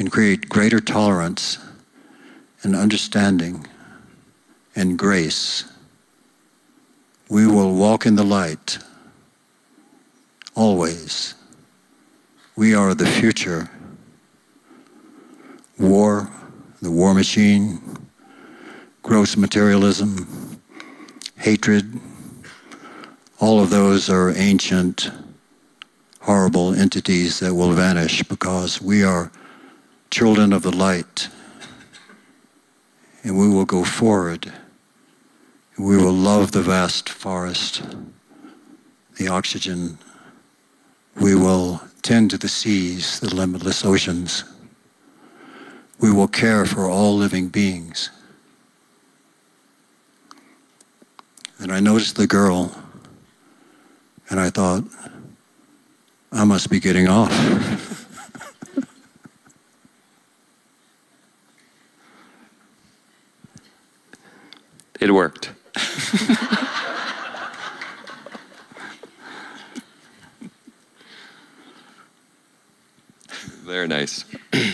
and create greater tolerance and understanding and grace, we will walk in the light always. We are the future. War, the war machine, gross materialism, hatred, all of those are ancient, horrible entities that will vanish because we are children of the light, and we will go forward. We will love the vast forest, the oxygen. We will tend to the seas, the limitless oceans. We will care for all living beings. And I noticed the girl, and I thought, I must be getting off. It worked. Very nice.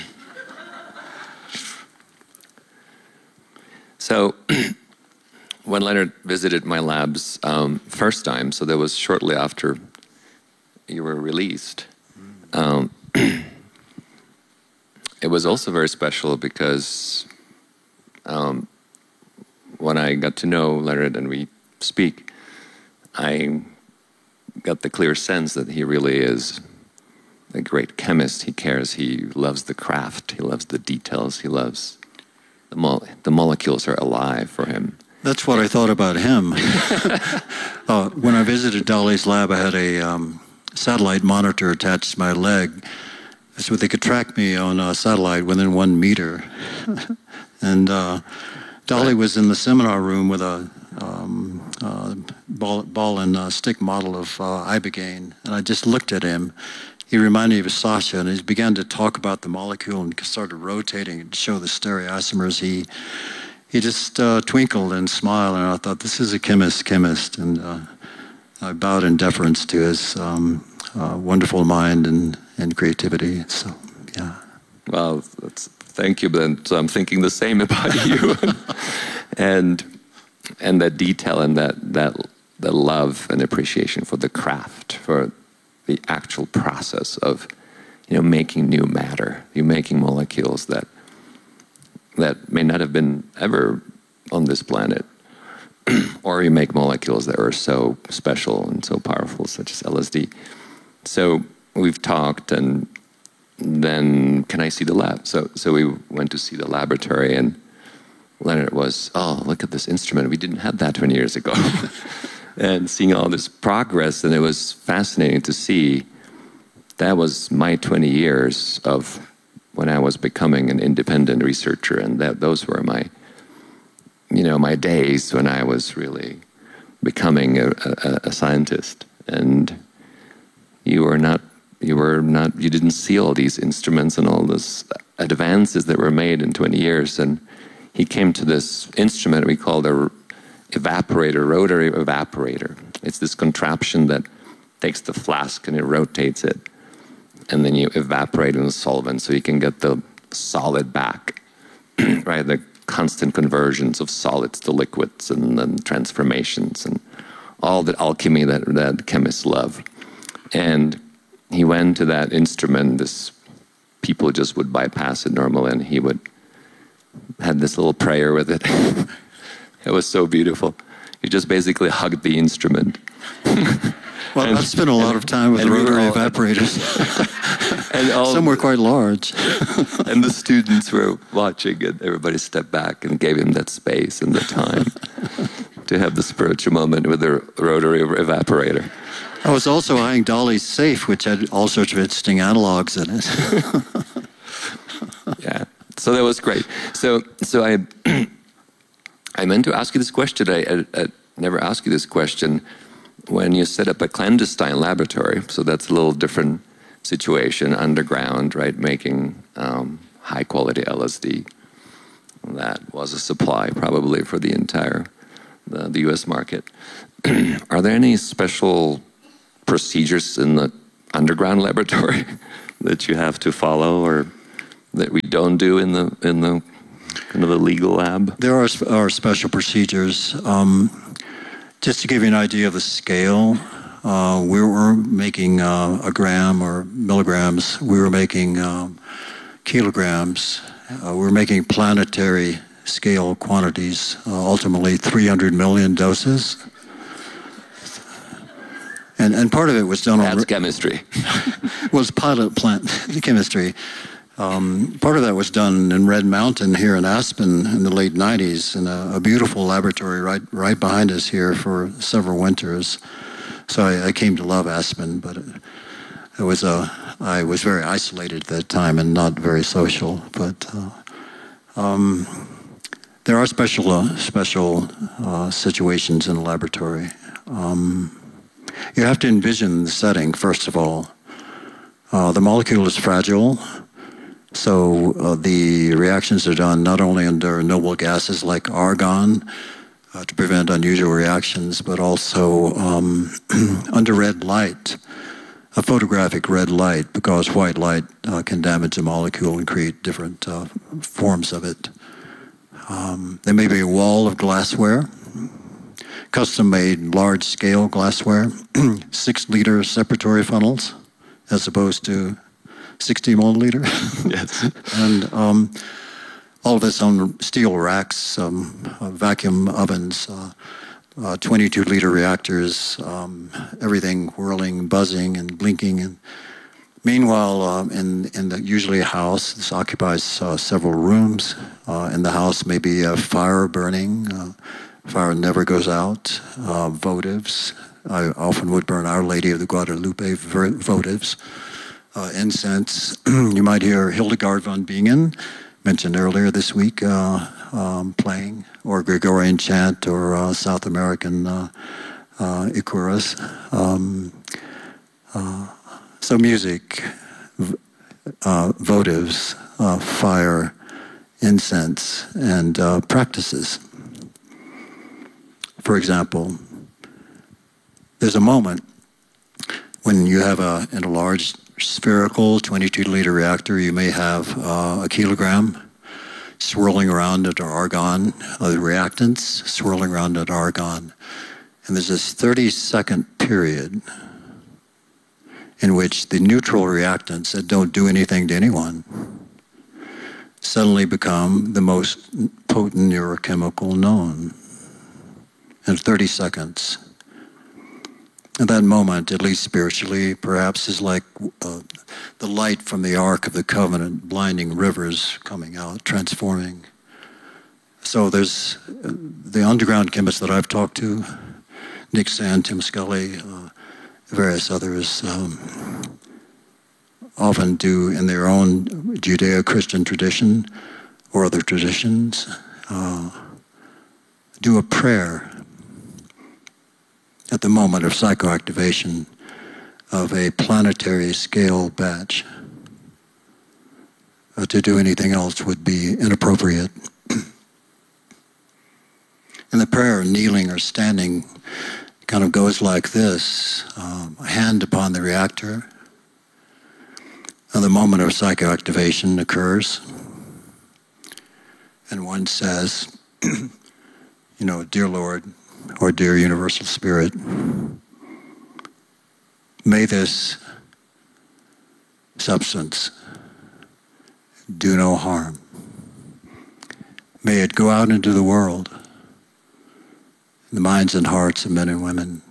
So, when Leonard visited my labs first time, so that was shortly after you were released, it was also very special because when I got to know Leonard and we speak, I got the clear sense that he really is a great chemist. He cares, he loves the craft, he loves the details, he loves the molecules are alive for him. That's what I thought about him. When I visited Dolly's lab, I had a satellite monitor attached to my leg so they could track me on a satellite within 1 meter. And Dolly was in the seminar room with a ball and stick model of ibogaine, and I just looked at him. He reminded me of Sasha, and he began to talk about the molecule and started rotating to show the stereoisomers. He just twinkled and smiled, and I thought, this is a chemist. And I bowed in deference to his wonderful mind and creativity. So, yeah. Well, thank you, Ben. So I'm thinking the same about you. and that detail and that love and appreciation for the craft, for the actual process of, making new matter. You're making molecules that may not have been ever on this planet. Or you make molecules that are so special and so powerful, such as LSD. So we've talked, and then, can I see the lab? So we went to see the laboratory, and Leonard was, oh, look at this instrument. We didn't have that 20 years ago. And seeing all this progress, and it was fascinating to see. That was my 20 years of when I was becoming an independent researcher, and those were my, my days when I was really becoming a scientist. And you didn't see all these instruments and all these advances that were made in 20 years. And he came to this instrument we called a evaporator, rotary evaporator. It's this contraption that takes the flask and it rotates it. And then you evaporate in the solvent so you can get the solid back, right? The constant conversions of solids to liquids and then transformations and all the alchemy that chemists love. And he went to that instrument. People just would bypass it normally, and he had this little prayer with it. It was so beautiful. He just basically hugged the instrument. Well, I've spent a lot of time with rotary evaporators. Some were quite large. And the students were watching, and everybody stepped back and gave him that space and the time to have the spiritual moment with the rotary evaporator. I was also eyeing Dolly's safe, which had all sorts of interesting analogs in it. Yeah, so that was great. So I meant to ask you this question. I never asked you this question. When you set up a clandestine laboratory, so that's a little different situation, underground, right, making high-quality LSD. That was a supply probably for the entire the U.S. market. Are there any special procedures in the underground laboratory that you have to follow, or that we don't do in the kind of the legal lab? There are special procedures. Just to give you an idea of the scale, we were making a gram or milligrams. We were making kilograms. We were making planetary scale quantities, ultimately 300 million doses. And part of it was done on... That's chemistry. was pilot plant chemistry. Part of that was done in Red Mountain here in Aspen in the late 90s in a beautiful laboratory right behind us here for several winters. So I came to love Aspen, but I was very isolated at that time and not very social. But there are special situations in the laboratory. You have to envision the setting, first of all. The molecule is fragile, so the reactions are done not only under noble gases like argon to prevent unusual reactions, but also under red light, a photographic red light, because white light can damage the molecule and create different forms of it. There may be a wall of glassware, custom-made large-scale glassware, 6-liter separatory funnels, as opposed to 60 milliliter. Yes. And all of this on steel racks, vacuum ovens, 22-liter reactors, everything whirling, buzzing, and blinking. And meanwhile, in usually a house, this occupies several rooms. In the house, maybe a fire burning. Fire never goes out. Votives. I often would burn Our Lady of the Guadalupe votives. Incense. You might hear Hildegard von Bingen, mentioned earlier this week, playing, or Gregorian chant, or South American Icarus. So music, votives, fire, incense, and practices. For example, there's a moment when you have in a large spherical 22-liter reactor, you may have a kilogram swirling around at argon, the reactants swirling around at argon. And there's this 30-second period in which the neutral reactants that don't do anything to anyone suddenly become the most potent neurochemical known in 30 seconds. And that moment, at least spiritually, perhaps is like the light from the Ark of the Covenant, blinding rivers coming out, transforming. So there's the underground chemists that I've talked to, Nick Sand, Tim Scully, various others, often do in their own Judeo-Christian tradition or other traditions, do a prayer at the moment of psychoactivation of a planetary scale batch. To do anything else would be inappropriate. And the prayer, kneeling or standing, kind of goes like this, a hand upon the reactor. And the moment of psychoactivation occurs. And one says, Dear Lord, or Dear Universal Spirit, may this substance do no harm. May it go out into the world, in the minds and hearts of men and women.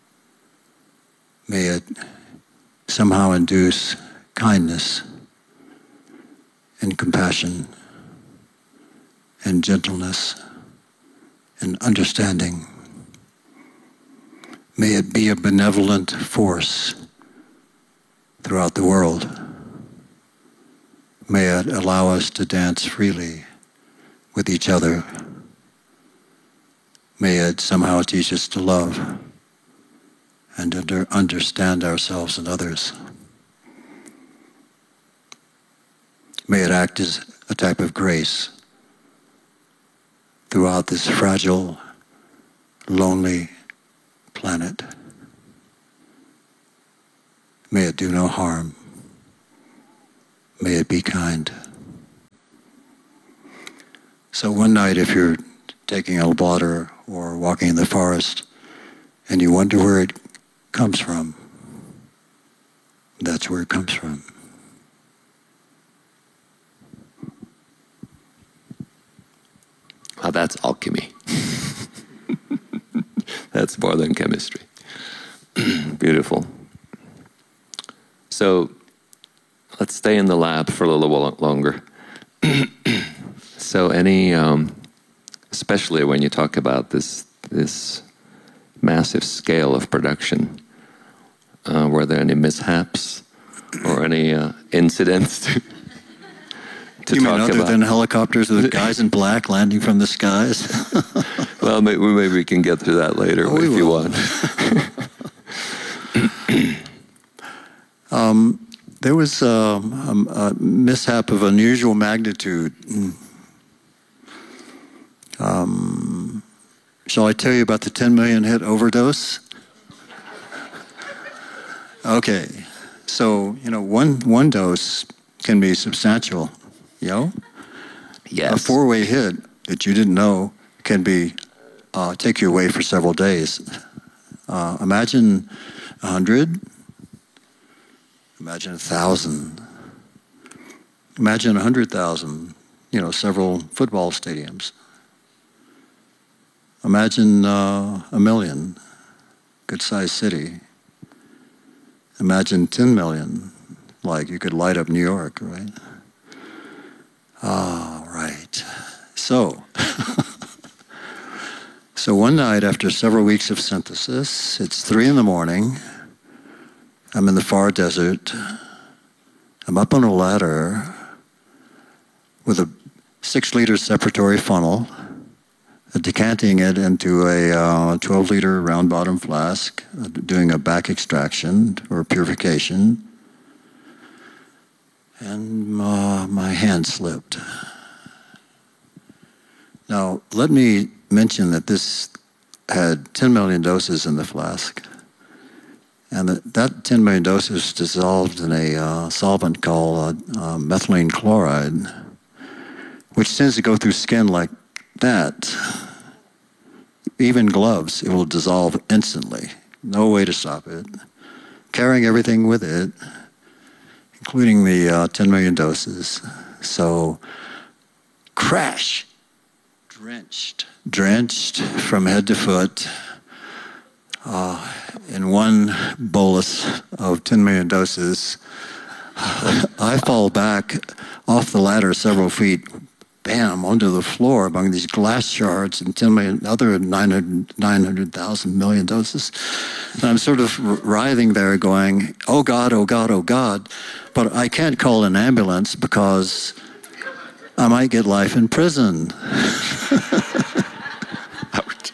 May it somehow induce kindness and compassion and gentleness and understanding. May it be a benevolent force throughout the world. May it allow us to dance freely with each other. May it somehow teach us to love and to understand ourselves and others. May it act as a type of grace throughout this fragile, lonely planet. May it do no harm. May it be kind. So one night, if you're taking a water or walking in the forest and you wonder where it comes from, that's where it comes from. Well, that's alchemy. That's more than chemistry. Beautiful. So let's stay in the lab for a little while longer. So especially when you talk about this massive scale of production, were there any mishaps or any incidents to you talk mean other about? than helicopters with guys in black landing from the skies? Well, maybe we can get to that later if you want. There was a mishap of unusual magnitude. Shall I tell you about the 10 million hit overdose? Okay, so one dose can be substantial. Yes. A 4-way hit that you didn't know can be take you away for several days. Imagine 100. Imagine 1,000. Imagine 100,000. Several football stadiums. Imagine 1 million, good-sized city. Imagine 10 million, like you could light up New York, right? Right. So, so one night after several weeks of synthesis, it's 3 a.m. I'm in the far desert. I'm up on a ladder with a 6-liter separatory funnel, decanting it into a 12-liter round-bottom flask, doing a back extraction or purification, and my hand slipped. Now, let me mention that this had 10 million doses in the flask, and that 10 million doses dissolved in a solvent called methylene chloride, which tends to go through skin like that. Even gloves, it will dissolve instantly. No way to stop it. Carrying everything with it, including the 10 million doses. So, crash, drenched from head to foot, in one bolus of 10 million doses. I fall back off the ladder several feet, bam, onto the floor among these glass shards and 10 million, other 900,000 million doses. And I'm sort of writhing there going, oh God, oh God, oh God. But I can't call an ambulance because I might get life in prison. Ouch.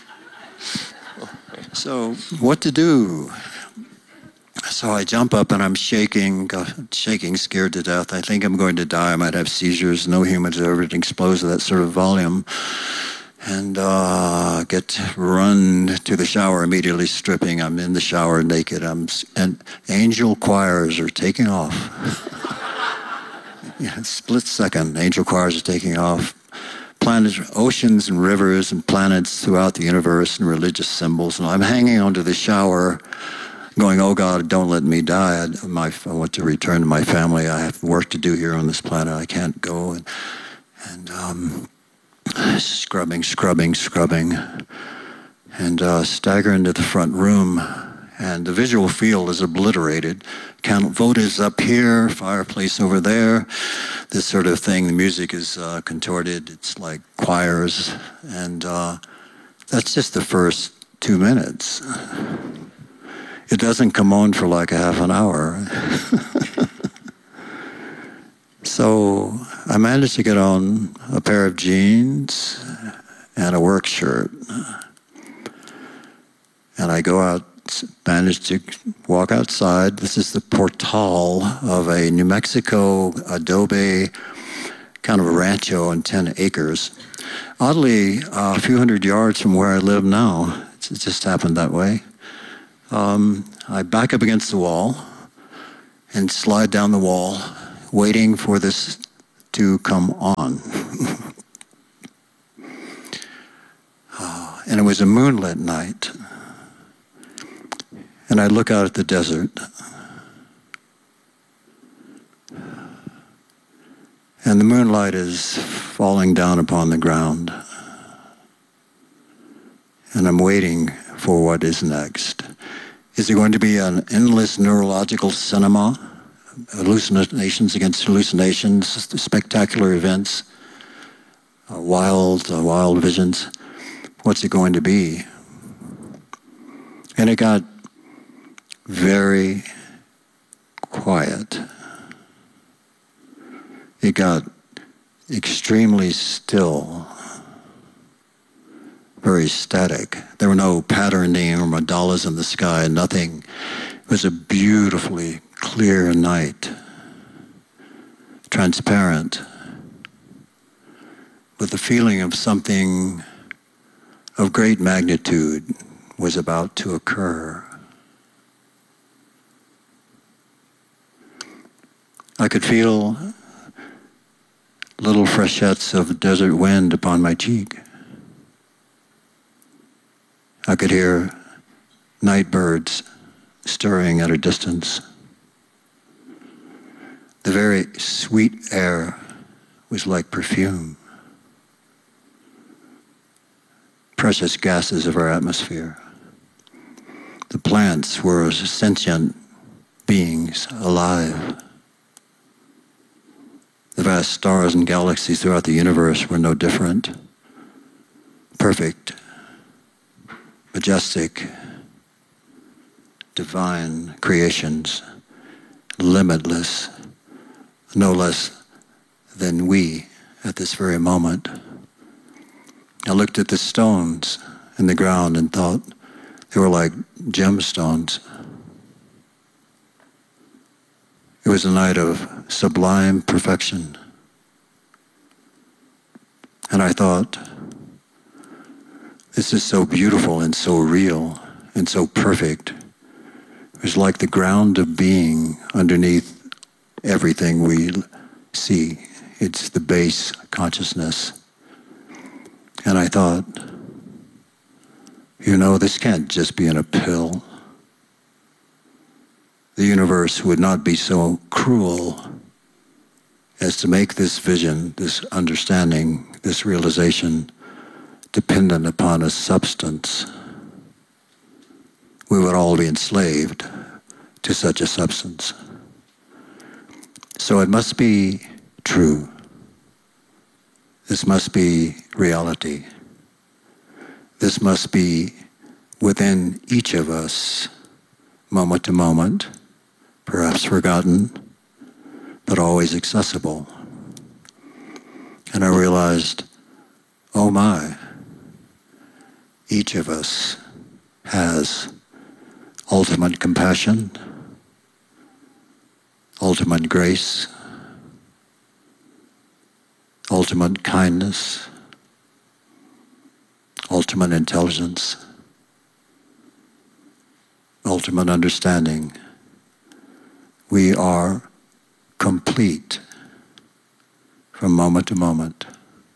So what to do? So I jump up and I'm shaking, scared to death. I think I'm going to die. I might have seizures. No humans ever exposed to that sort of volume. And get run to the shower immediately, stripping. I'm in the shower naked. And angel choirs are taking off. Yeah, split second, angel choirs are taking off. Planets, oceans and rivers and planets throughout the universe and religious symbols. And I'm hanging onto the shower going, oh God, don't let me die. I want to return to my family. I have work to do here on this planet. I can't go. And scrubbing, and stagger into the front room. And the visual field is obliterated. Vote is up here, fireplace over there, this sort of thing. The music is contorted. It's like choirs. And that's just the first 2 minutes. It doesn't come on for like a half an hour. So I managed to get on a pair of jeans and a work shirt. And I go out, managed to walk outside. This is the portal of a New Mexico adobe kind of a rancho on 10 acres. Oddly, a few hundred yards from where I live now. It just happened that way. I back up against the wall and slide down the wall, waiting for this to come on. And it was a moonlit night. And I look out at the desert. And the moonlight is falling down upon the ground. And I'm waiting for what is next. Is it going to be an endless neurological cinema? Hallucinations against hallucinations, spectacular events, wild visions? What's it going to be? And it got very quiet. It got extremely still, very static. There were no patterning or mandalas in the sky, nothing. It was a beautifully clear night, transparent, with the feeling of something of great magnitude was about to occur. I could feel little freshets of desert wind upon my cheek. I could hear night birds stirring at a distance. The very sweet air was like perfume. Precious gases of our atmosphere. The plants were sentient beings, alive. The vast stars and galaxies throughout the universe were no different. Perfect, majestic, divine creations, limitless, no less than we at this very moment. I looked at the stones in the ground and thought they were like gemstones. It was a night of sublime perfection. And I thought, this is so beautiful and so real and so perfect. It was like the ground of being underneath everything we see. It's the base consciousness. And I thought, this can't just be in a pill. The universe would not be so cruel as to make this vision, this understanding, this realization dependent upon a substance. We would all be enslaved to such a substance. So it must be true. This must be reality. This must be within each of us, moment to moment, perhaps forgotten, but always accessible. And I realized, oh my, each of us has ultimate compassion, ultimate grace, ultimate kindness, ultimate intelligence, ultimate understanding. We are complete from moment to moment.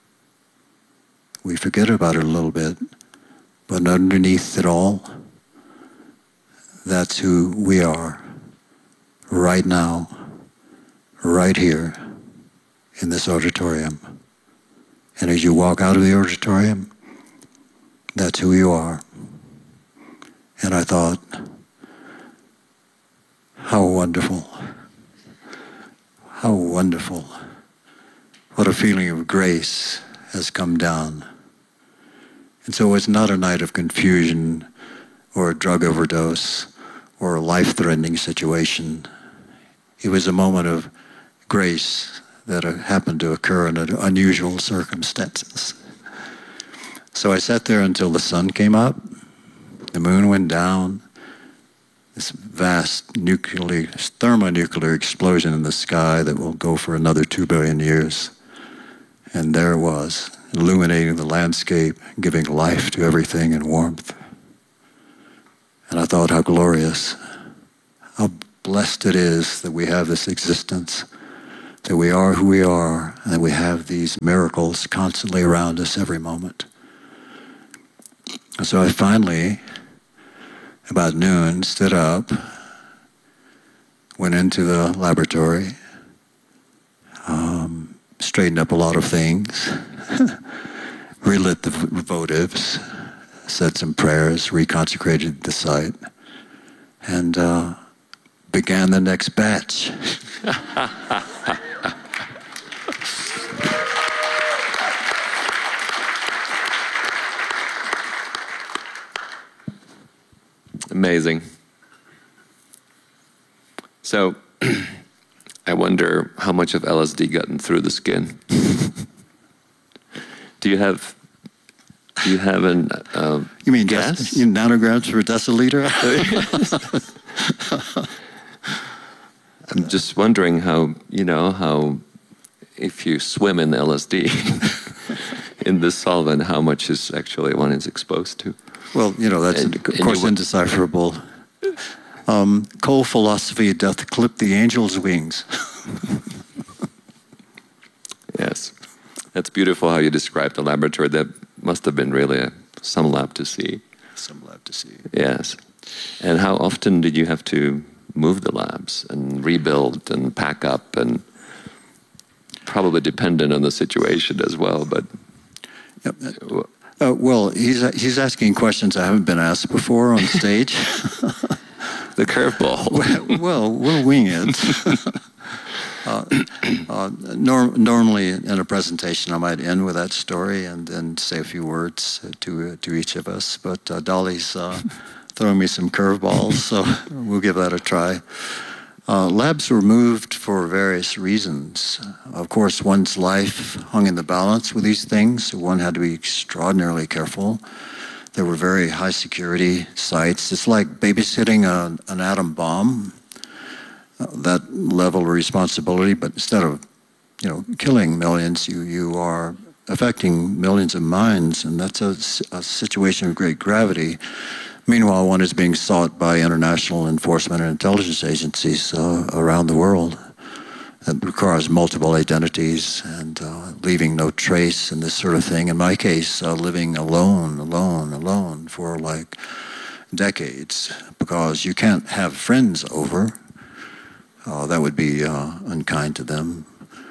We forget about it a little bit, but underneath it all, that's who we are right now, right here in this auditorium. And as you walk out of the auditorium, that's who you are. And I thought, how wonderful. How wonderful. What a feeling of grace has come down. And so it's not a night of confusion or a drug overdose or a life-threatening situation. It was a moment of grace that happened to occur in unusual circumstances. So I sat there until the sun came up, the moon went down, this vast thermonuclear explosion in the sky that will go for another 2 billion years. And there it was, illuminating the landscape, giving life to everything and warmth. And I thought, how glorious, how blessed it is that we have this existence, that we are who we are, and that we have these miracles constantly around us every moment. So I finally, about noon, stood up, went into the laboratory, straightened up a lot of things, relit the votives, said some prayers, reconsecrated the site, and began the next batch. Amazing. So, I wonder how much of LSD gotten through the skin. Do you have an You mean guess? Nanograms per deciliter? I'm just wondering how if you swim in LSD in this solvent, how much is actually one is exposed to? Well, that's of course indecipherable. Cold philosophy doth clip the angel's wings. Yes. That's beautiful how you described the laboratory. That must have been really some lab to see. Some lab to see. Yes. And how often did you have to move the labs and rebuild and pack up, and probably dependent on the situation as well, but... Yep. Well, he's asking questions I haven't been asked before on stage. The curveball. Well, we'll wing it. Normally in a presentation I might end with that story and then say a few words to each of us, but Dolly's throwing me some curveballs, so we'll give that a try. Labs were moved for various reasons. Of course, one's life hung in the balance with these things. One had to be extraordinarily careful. There were very high security sites. It's like babysitting an atom bomb, that level of responsibility, but instead of killing millions, you are affecting millions of minds, and that's a situation of great gravity. Meanwhile, one is being sought by international enforcement and intelligence agencies around the world. That requires multiple identities and leaving no trace and this sort of thing. In my case, living alone for like decades, because you can't have friends over. That would be unkind to them.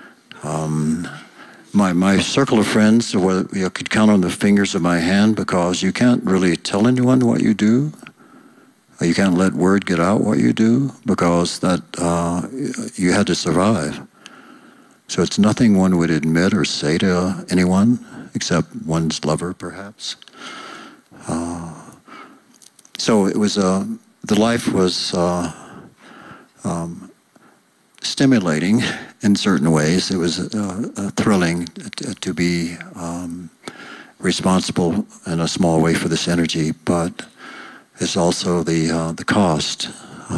My circle of friends, you could count on the fingers of my hand, because you can't really tell anyone what you do. You can't let word get out what you do, because that you had to survive. So it's nothing one would admit or say to anyone, except one's lover, perhaps. So it was the life was stimulating in certain ways. It was thrilling to be responsible in a small way for this energy, but it's also the cost.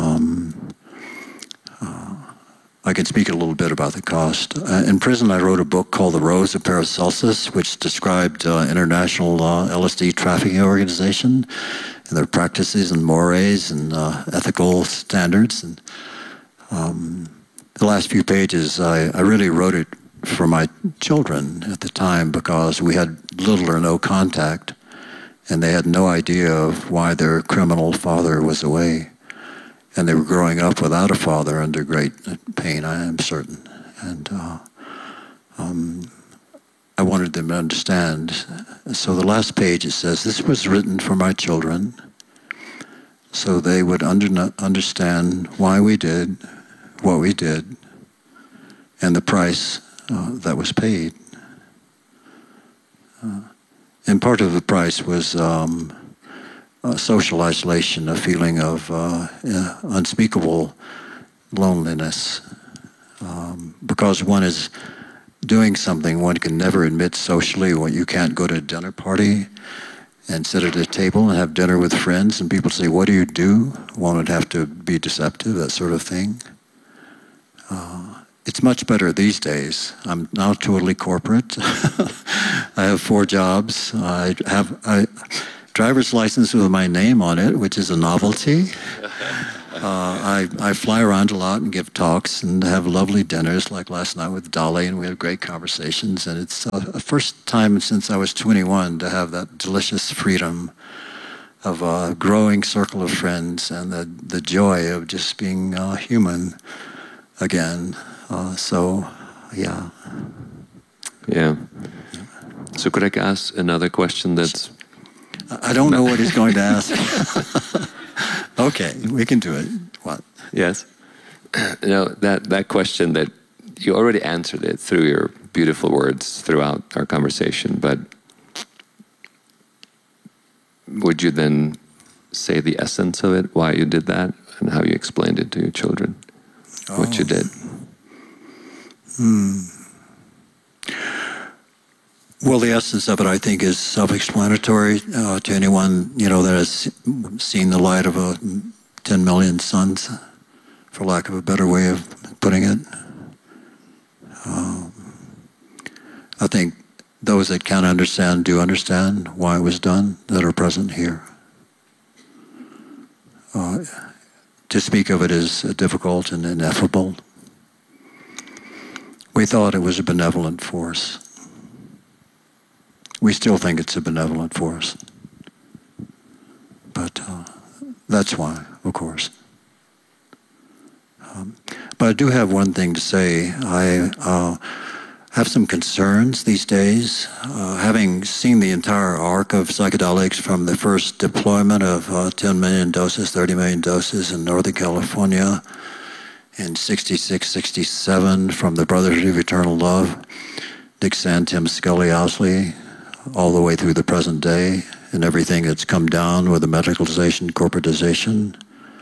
I can speak a little bit about the cost. In prison, I wrote a book called The Rose of Paracelsus, which described international LSD trafficking organization and their practices and mores and ethical standards. And the last few pages, I really wrote it for my children at the time, because we had little or no contact, and they had no idea of why their criminal father was away. And they were growing up without a father under great pain, I am certain. And I wanted them to understand. So the last page, it says, "This was written for my children, so they would understand why we did what we did and the price that was paid." And part of the price was social isolation, a feeling of unspeakable loneliness. Because one is doing something one can never admit socially. You can't go to a dinner party and sit at a table and have dinner with friends, and people say, "What do you do?" One would have to be deceptive, that sort of thing. It's much better these days. I'm now totally corporate. I have 4 jobs. I have a driver's license with my name on it, which is a novelty. I fly around a lot and give talks and have lovely dinners, like last night with Dolly, and we have great conversations. And it's the first time since I was 21 to have that delicious freedom of a growing circle of friends and the joy of just being human again. Yeah. Yeah. So could I ask another question that's... I don't know what he's going to ask. Okay, we can do it. What? Yes. That question that you already answered it through your beautiful words throughout our conversation, but would you then say the essence of it, why you did that, and how you explained it to your children, what you did? Well, the essence of it, I think, is self-explanatory to anyone, that has seen the light of 10 million suns, for lack of a better way of putting it. I think those that can understand do understand why it was done, that are present here. To speak of it is difficult and ineffable. We thought it was a benevolent force. We still think it's a benevolent force. But that's why, of course. But I do have one thing to say. I have some concerns these days. Having seen the entire arc of psychedelics from the first deployment of 10 million doses, 30 million doses in Northern California in 66, 67, from the Brotherhood of Eternal Love, Dick Sand, Tim Scully, Owsley, all the way through the present day, and everything that's come down with the medicalization, corporatization.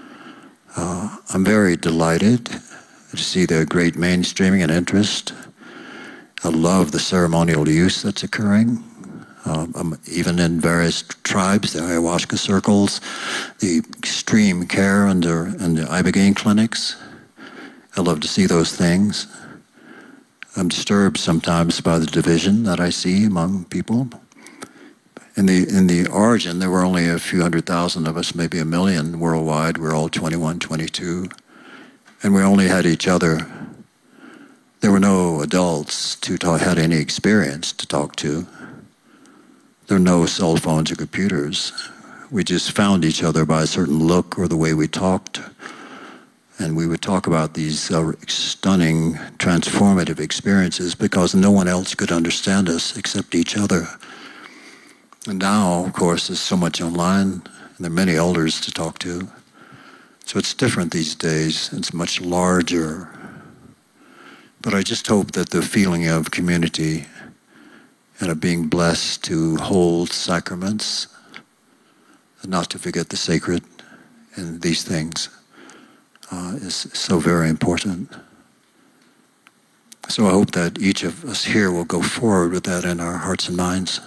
I'm very delighted to see the great mainstreaming and interest. I love the ceremonial use that's occurring, even in various tribes, the ayahuasca circles, the extreme care and the Ibogaine clinics. I love to see those things. I'm disturbed sometimes by the division that I see among people. In the origin, there were only a few 100,000 of us, maybe 1 million worldwide. We're all 21, 22. And we only had each other. There were no adults had any experience to talk to. There were no cell phones or computers. We just found each other by a certain look or the way we talked. And we would talk about these stunning, transformative experiences because no one else could understand us except each other. And now, of course, there's so much online, and there are many elders to talk to. So it's different these days. It's much larger. But I just hope that the feeling of community and of being blessed to hold sacraments, and not to forget the sacred in these things, is so very important. So I hope that each of us here will go forward with that in our hearts and minds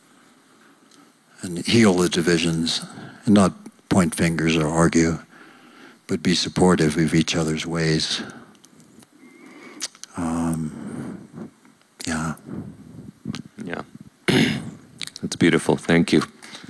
and heal the divisions and not point fingers or argue, but be supportive of each other's ways. Yeah. Yeah. That's beautiful. Thank you.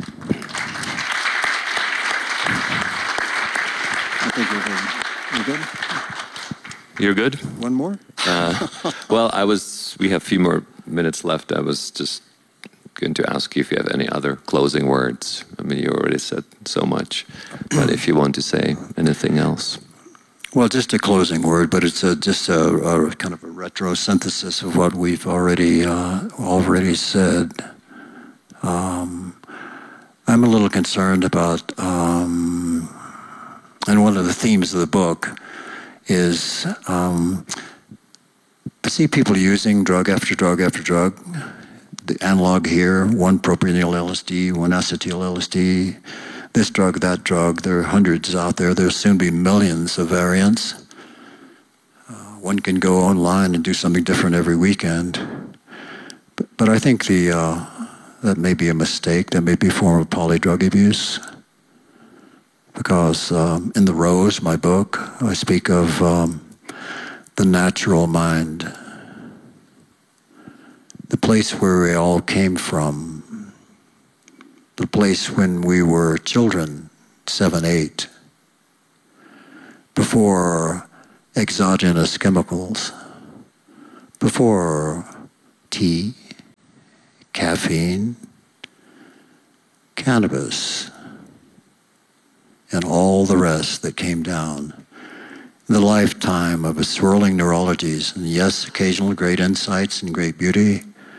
I think we're good. You good? You're good? One more? Well, we have a few more minutes left. I was just going to ask you if you have any other closing words. I mean, you already said so much, but if you want to say anything else. Well, just a closing word, but it's just a kind of a retro synthesis of what we've already said. I'm a little concerned about, and one of the themes of the book is, I see people using drug after drug after drug. The analog here, one propionyl LSD, one acetyl LSD, this drug, that drug. There are hundreds out there. There'll soon be millions of variants. One can go online and do something different every weekend. But I think that may be a mistake. That may be a form of polydrug abuse. Because in The Rose, my book, I speak of the natural mind, the place where we all came from, the place when we were children, 7, 8, before exogenous chemicals, before tea, caffeine, cannabis, and all the rest that came down. The lifetime of a swirling neurologies, and yes, occasional great insights and great beauty.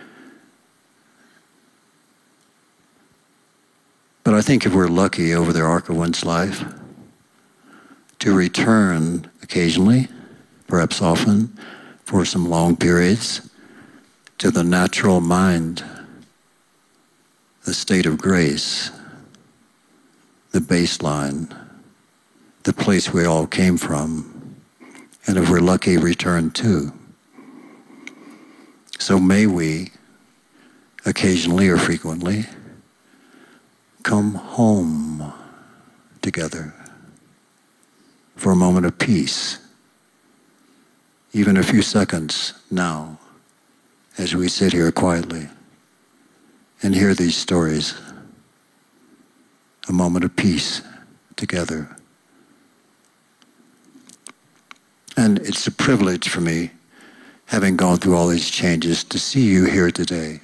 But I think if we're lucky over the arc of one's life, to return occasionally, perhaps often, for some long periods, to the natural mind, the state of grace, the baseline, the place we all came from, and if we're lucky, return to. So may we, occasionally or frequently, come home together for a moment of peace, even a few seconds now, as we sit here quietly and hear these stories. A moment of peace together. And it's a privilege for me, having gone through all these changes, to see you here today,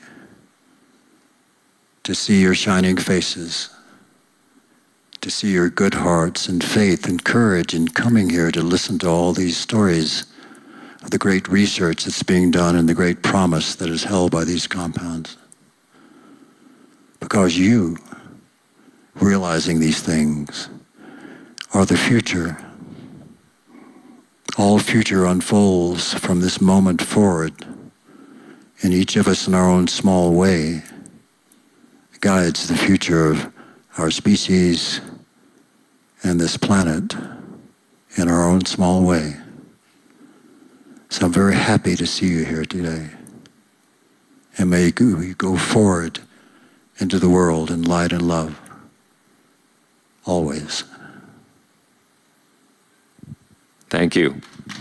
to see your shining faces, to see your good hearts and faith and courage in coming here to listen to all these stories of the great research that's being done and the great promise that is held by these compounds. Because you, realizing these things, are the future. All future unfolds from this moment forward, and each of us in our own small way guides the future of our species and this planet in our own small way. So I'm very happy to see you here today. And may you go forward into the world in light and love, always. Thank you.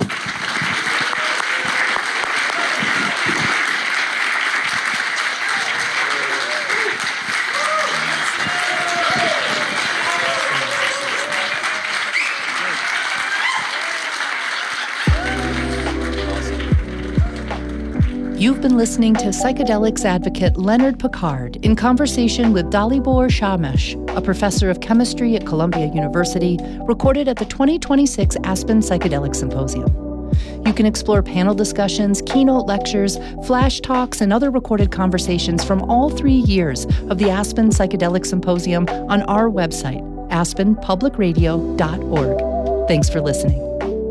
You've been listening to psychedelics advocate Leonard Picard in conversation with Dalibor Shamash, a professor of chemistry at Columbia University, recorded at the 2026 Aspen Psychedelic Symposium. You can explore panel discussions, keynote lectures, flash talks, and other recorded conversations from all 3 years of the Aspen Psychedelic Symposium on our website, aspenpublicradio.org. Thanks for listening.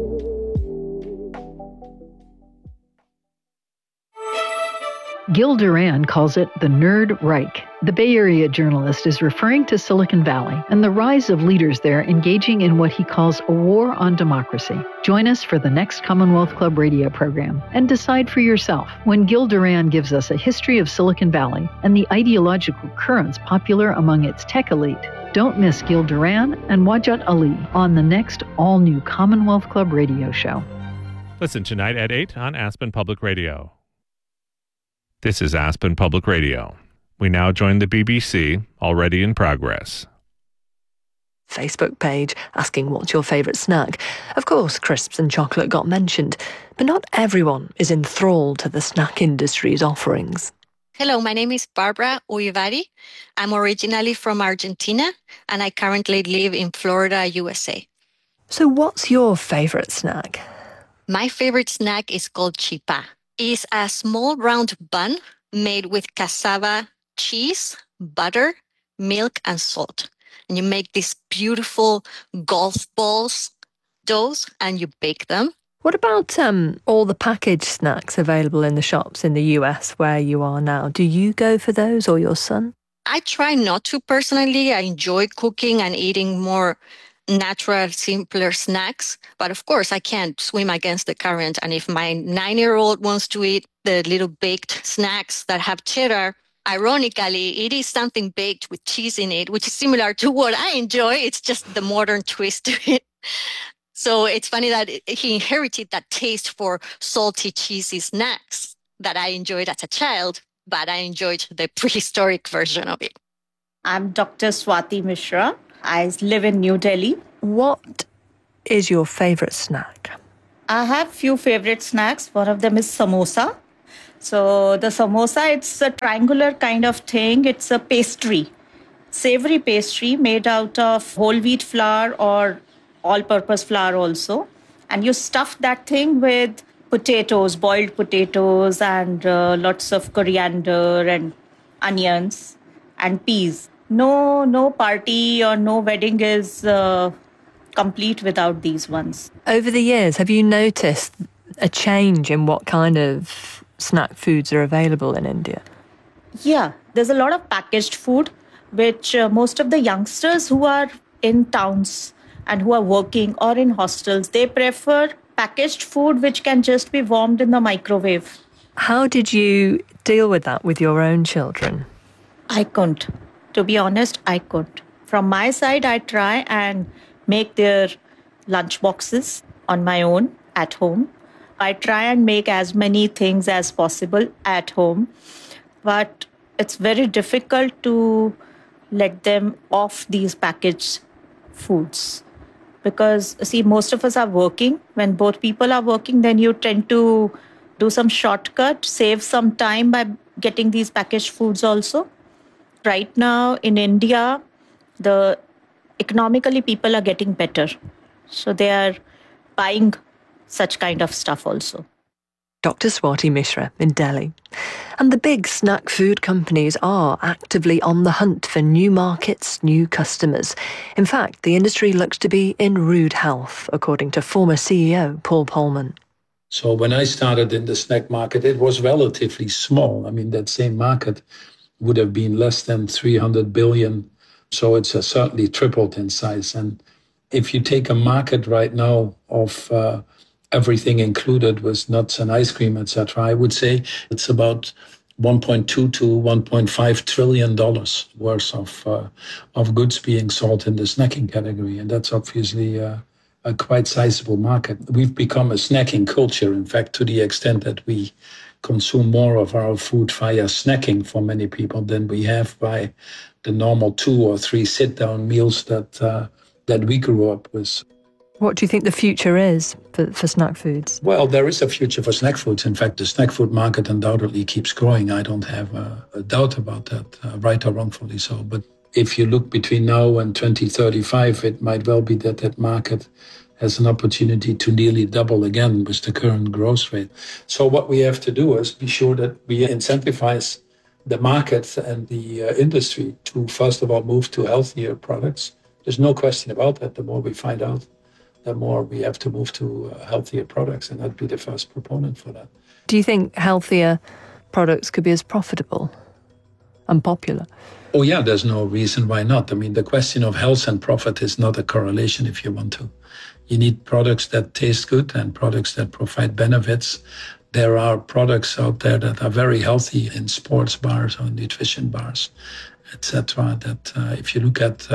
Gil Duran calls it the Nerd Reich. The Bay Area journalist is referring to Silicon Valley and the rise of leaders there engaging in what he calls a war on democracy. Join us for the next Commonwealth Club radio program and decide for yourself when Gil Duran gives us a history of Silicon Valley and the ideological currents popular among its tech elite. Don't miss Gil Duran and Wajat Ali on the next all-new Commonwealth Club radio show. Listen tonight at 8 on Aspen Public Radio. This is Aspen Public Radio. We now join the BBC, already in progress. Facebook page asking what's your favourite snack. Of course, crisps and chocolate got mentioned, but not everyone is enthralled to the snack industry's offerings. Hello, my name is Barbara Uivari. I'm originally from Argentina, and I currently live in Florida, USA. So what's your favourite snack? My favorite snack is called chipá. It's a small round bun made with cassava, cheese, butter, milk, and salt. And you make these beautiful golf balls, doughs, and you bake them. What about all the packaged snacks available in the shops in the US where you are now? Do you go for those or your son? I try not to personally. I enjoy cooking and eating more natural, simpler snacks. But of course, I can't swim against the current. And if my 9-year-old wants to eat the little baked snacks that have cheddar, ironically, it is something baked with cheese in it, which is similar to what I enjoy. It's just the modern twist to it. So it's funny that he inherited that taste for salty, cheesy snacks that I enjoyed as a child, but I enjoyed the prehistoric version of it. I'm Dr. Swati Mishra. I live in New Delhi. What is your favourite snack? I have few favorite snacks. One of them is samosa. So the samosa, it's a triangular kind of thing. It's a pastry, savory pastry made out of whole wheat flour or all-purpose flour also. And you stuff that thing with potatoes, boiled potatoes, and lots of coriander and onions and peas. No party or no wedding is complete without these ones. Over the years, have you noticed a change in what kind of snack foods are available in India? Yeah, there's a lot of packaged food, which most of the youngsters who are in towns and who are working or in hostels, they prefer packaged food which can just be warmed in the microwave. How did you deal with that with your own children? I couldn't. To be honest, I couldn't. From my side, I try and make their lunch boxes on my own at home. I try and make as many things as possible at home. But it's very difficult to let them off these packaged foods. Because, see, most of us are working. When both people are working, then you tend to do some shortcut, save some time by getting these packaged foods also. Right now in India, economically people are getting better. So they are buying such kind of stuff also. Dr. Swati Mishra in Delhi. And the big snack food companies are actively on the hunt for new markets, new customers. In fact, the industry looks to be in rude health, according to former CEO Paul Polman. So when I started in the snack market, it was relatively small. I mean, that same market would have been less than 300 billion. So it's certainly tripled in size. And if you take a market right now of everything included with nuts and ice cream, etc., I would say it's about $1.2 to $1.5 trillion worth of goods being sold in the snacking category. And that's obviously a quite sizable market. We've become a snacking culture, in fact, to the extent that we consume more of our food via snacking for many people than we have by the normal 2 or 3 sit-down meals that we grew up with. What do you think the future is for snack foods? Well, there is a future for snack foods. In fact, the snack food market undoubtedly keeps growing. I don't have a doubt about that, right or wrongfully so. But if you look between now and 2035, it might well be that market has an opportunity to nearly double again with the current growth rate. So what we have to do is be sure that we incentivize the market and the industry to, first of all, move to healthier products. There's no question about that. The more we find out, the more we have to move to healthier products, and I'd be the first proponent for that. Do you think healthier products could be as profitable and popular? Oh yeah, there's no reason why not. I mean, the question of health and profit is not a correlation if you want to. You need products that taste good and products that provide benefits. There are products out there that are very healthy in sports bars or nutrition bars, etc. That if you look at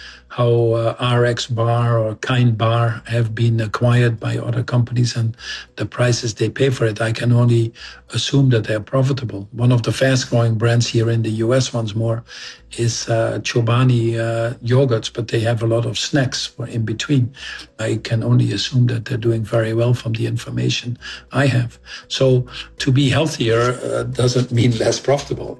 how RX Bar or Kind Bar have been acquired by other companies and the prices they pay for it, I can only assume that they're profitable. One of the fast-growing brands here in the US, once more, is Chobani yogurts, but they have a lot of snacks in between. I can only assume that they're doing very well from the information I have. So to be healthier doesn't mean less profitable.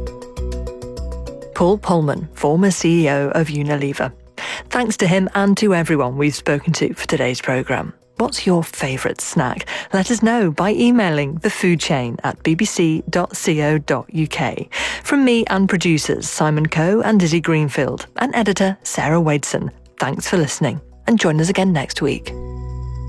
Paul Polman, former CEO of Unilever. Thanks to him and to everyone we've spoken to for today's programme. What's your favourite snack? Let us know by emailing thefoodchain@bbc.co.uk. From me and producers Simon Coe and Dizzy Greenfield, and editor Sarah Wadeson. Thanks for listening, and join us again next week.